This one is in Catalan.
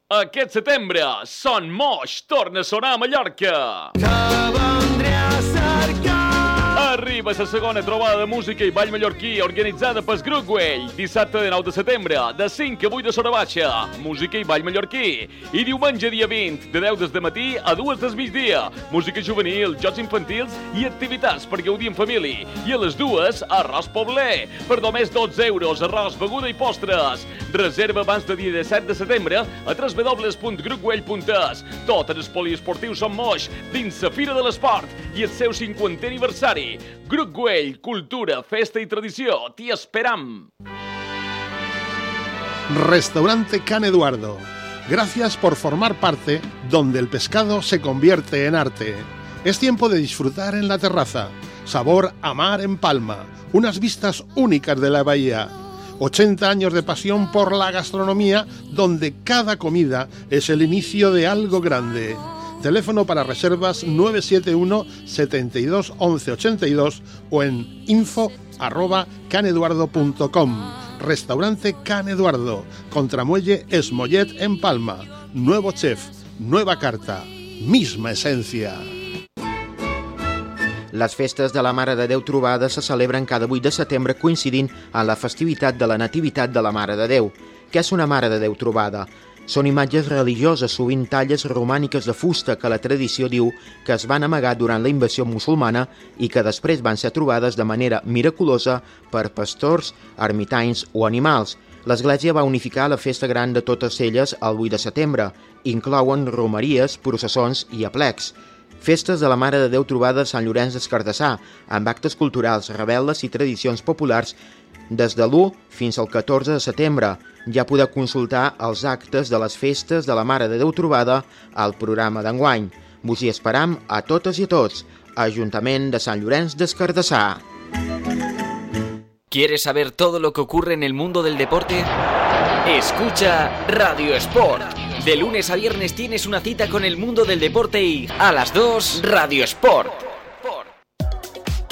Aquest setembre, Son Moix torna a sonar a Mallorca. Arriba la segona trobada de música i ball mallorquí organitzada pel Grup Güell. Dissabte de 9 de setembre, de 5 a 8 de Sora Baixa. Música i ball mallorquí. I diumenge dia 20, de 10 del matí a 2 del migdia. Música juvenil, jocs infantils i activitats per gaudir en família. I a les 2, arròs pobler. Per només 12 euros, arròs, beguda i postres. Reserva abans de dia 17 de setembre a www.grupguell.es. Tot en el poliesportiu Son Moix, dins la Fira de l'Esport i el seu 50è aniversari. Grup Güell, cultura, festa y tradició. T'hi esperam. Restaurante Can Eduardo. Gracias por formar parte donde el pescado se convierte en arte. Es tiempo de disfrutar en la terraza. Sabor a mar en Palma. Unas vistas únicas de la bahía. 80 años de pasión por la gastronomía, donde cada comida es el inicio de algo grande. Teléfono para reservas 971 72 11 82 o en info@caneduardo.com. Restaurante Can Eduardo, Contramuelle Esmollet en Palma. Nuevo chef, nueva carta, misma esencia. Les festes de la Mare de Déu trobada se celebren cada 8 de setembre coincidint amb la festivitat de la Nativitat de la Mare de Déu. Què és una Mare de Déu trobada? Són imatges religioses, sovint talles romàniques de fusta que la tradició diu que es van amagar durant la invasió musulmana i que després van ser trobades de manera miraculosa per pastors, ermitanys o animals. L'Església va unificar la festa gran de totes elles el 8 de setembre. Inclouen romeries, processons i aplecs. Festes de la Mare de Déu trobada a Sant Llorenç des Cardassar, amb actes culturals, rebel·les i tradicions populars des de l'1 fins al 14 de setembre. Ja podeu consultar els actes de les festes de la Mare de Déu trobada al programa d'enguany. Vos hi esperam a totes i a tots. Ajuntament de Sant Llorenç des Cardassar. ¿Quieres saber todo lo que ocurre en el mundo del deporte? Escucha Radio Sport. De lunes a viernes tienes una cita con el mundo del deporte y a las 2 Radio Sport.